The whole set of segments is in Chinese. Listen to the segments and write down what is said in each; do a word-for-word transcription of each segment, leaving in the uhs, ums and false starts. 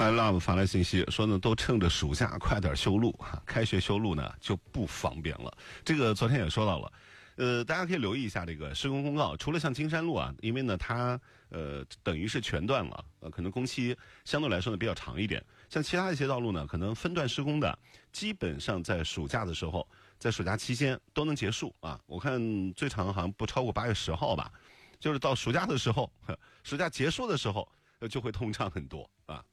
哎 ，Love 发来信息说呢，都趁着暑假快点修路哈，开学修路呢就不方便了。这个昨天也说到了，呃，大家可以留意一下这个施工公告。除了像金山路啊，因为呢它呃等于是全段了，呃，可能工期相对来说呢比较长一点。像其他一些道路呢，可能分段施工的，基本上在暑假的时候，在暑假期间都能结束啊。我看最长好像不超过八月十号吧，就是到暑假的时候，暑假结束的时候就会通畅很多啊。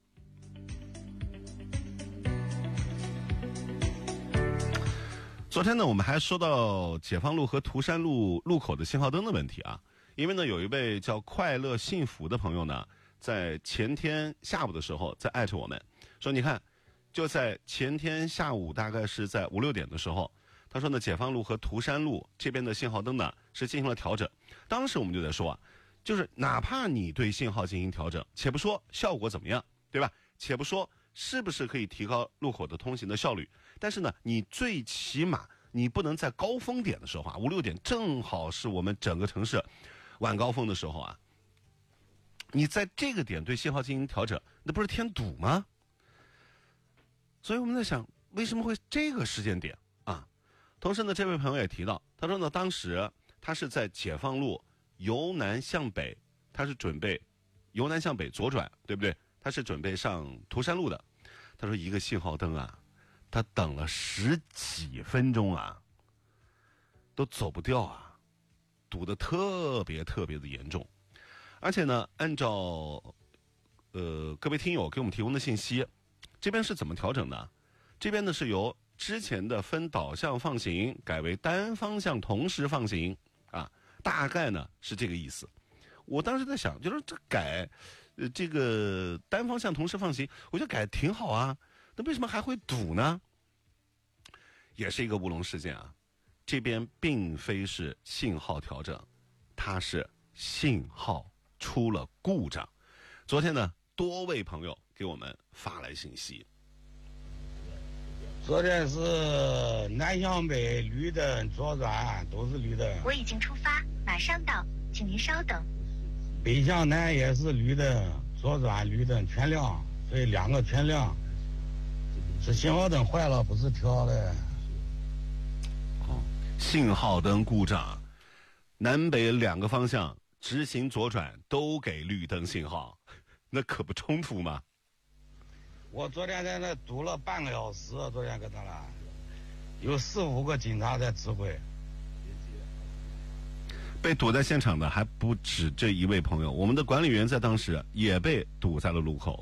昨天呢，我们还说到解放路和涂山路路口的信号灯的问题啊。因为呢，有一位叫快乐幸福的朋友呢，在前天下午的时候在艾特我们说，你看，就在前天下午大概是在五六点的时候，他说呢，解放路和涂山路这边的信号灯呢是进行了调整。当时我们就在说啊，就是哪怕你对信号进行调整，且不说效果怎么样，对吧？且不说是不是可以提高路口的通行的效率，但是呢，你最起码你不能在高峰点的时候啊，五六点正好是我们整个城市晚高峰的时候啊，你在这个点对信号进行调整，那不是添堵吗？所以我们在想，为什么会这个时间点啊？同时呢，这位朋友也提到，他说呢，当时他是在解放路由南向北，他是准备由南向北左转，对不对？他是准备上涂山路的。他说一个信号灯啊，他等了十几分钟啊，都走不掉啊，堵得特别特别的严重。而且呢，按照呃各位听友给我们提供的信息，这边是怎么调整的？这边呢是由之前的分导向放行改为单方向同时放行啊，大概呢是这个意思。我当时在想，就是这改呃这个单方向同时放行，我觉得改挺好啊，那为什么还会堵呢？也是一个乌龙事件啊。这边并非是信号调整，它是信号出了故障。昨天呢，多位朋友给我们发来信息。 昨天是南向北绿灯左转都是绿灯。 我已经出发，马上到，请您稍等。 北向南也是绿灯左转绿灯全亮，所以两个全亮。是信号灯坏了，不是调的。 哦，信号灯故障，南北两个方向直行左转都给绿灯信号，那可不冲突吗？ 我昨天在那堵了半个小时，昨天搁那了，有四五个警察在指挥。 被堵在现场的还不止这一位朋友，我们的管理员在当时也被堵在了路口。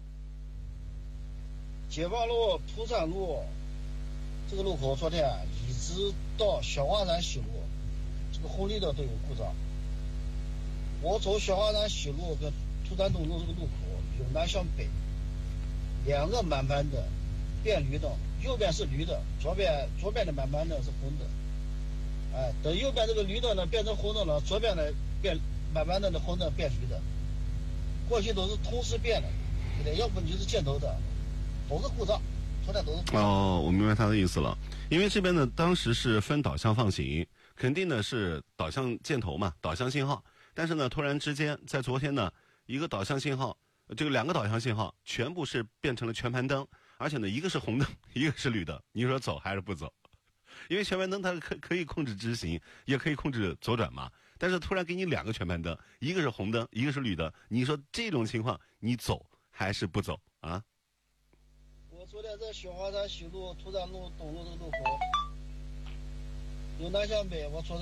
解放路、涂山路这个路口，昨天一直到小华山西路，这个红绿灯都有故障。我走小华山西路跟涂山东路这个路口，由南向北，两个慢慢的变绿灯，右边是绿灯，左边左边的慢慢的是红灯。哎，等右边这个绿灯呢变成红灯了，左边呢变慢慢的那红灯变绿灯。过去都是同时变的，对不对？要不你就是箭头的，都是故障，昨天都是故障。 哦，我明白他的意思了。因为这边呢，当时是分导向放行，肯定呢是导向箭头嘛，导向信号。但是呢，突然之间在昨天呢，一个导向信号，这个两个导向信号全部是变成了全盘灯，而且呢，一个是红灯，一个是绿灯。你说走还是不走？因为全盘灯它可可以控制直行，也可以控制左转嘛。但是突然给你两个全盘灯，一个是红灯，一个是绿灯，你说这种情况，你走还是不走啊？ 我昨天在小华山西路、涂山路、东路这个路口，由南向北，我昨天。